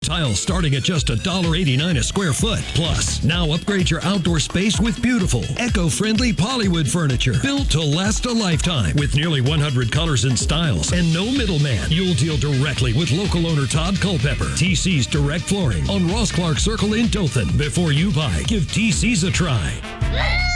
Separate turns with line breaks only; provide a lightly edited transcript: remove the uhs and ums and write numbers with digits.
Tile starting at just $1.89 a square foot. Plus, now upgrade your outdoor space with beautiful, eco-friendly Polywood furniture built to last a lifetime with nearly 100 colors and styles and no middleman. You'll deal directly with local owner Todd Culpepper. TC's Direct Flooring on Ross Clark Circle in Dothan. Before you buy, give TC's a try.